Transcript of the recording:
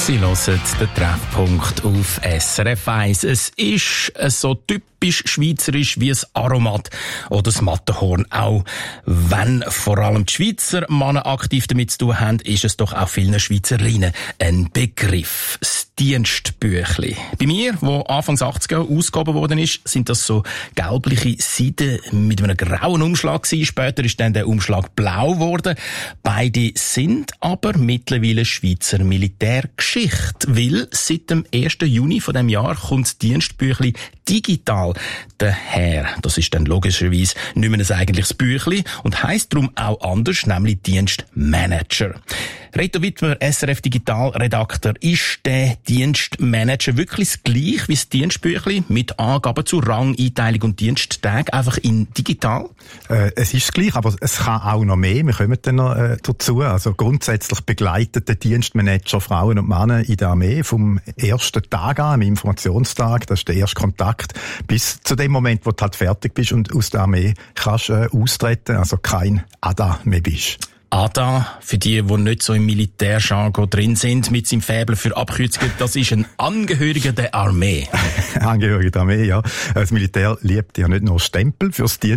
Sie hören den Treffpunkt auf SRF 1. Es ist so typisch schweizerisch wie das Aromat oder das Matterhorn. Auch wenn vor allem die Schweizer Männer aktiv damit zu tun haben, ist es doch auch vielen Schweizerinnen ein Begriff. Das Dienstbüchli. Bei mir, wo Anfangs 80er ausgegeben worden ist, sind das so gelbliche Seiden mit einem grauen Umschlag gewesen. Später ist dann der Umschlag blau geworden. Beide sind aber mittlerweile Schweizer Militärgeschichte, weil seit dem 1. Juni von dem Jahr kommt das Dienstbüchli digital daher. Das ist dann logischerweise nicht mehr ein eigentliches Büchli und heisst darum auch anders, nämlich Dienstmanager. Reto Wittmer, SRF Digital-Redakteur, ist der Dienstmanager wirklich das gleiche wie das Dienstbüchli mit Angaben zu Rang, Einteilung und Diensttag, einfach in digital? Es ist gleich, aber es kann auch noch mehr. Wir kommen dann noch dazu. Also grundsätzlich begleitet der Dienstmanager Frauen und Männer in der Armee vom ersten Tag an, am Informationstag, das ist der erste Kontakt, bis zu dem Moment, wo du halt fertig bist und aus der Armee kannst austreten, also kein ADA mehr bist. ADA, für die nicht so im Militärjargon drin sind, mit seinem Faible für Abkürzungen, das ist ein Angehöriger der Armee. Angehöriger der Armee, ja. Das Militär liebt ja nicht nur Stempel fürs Dienst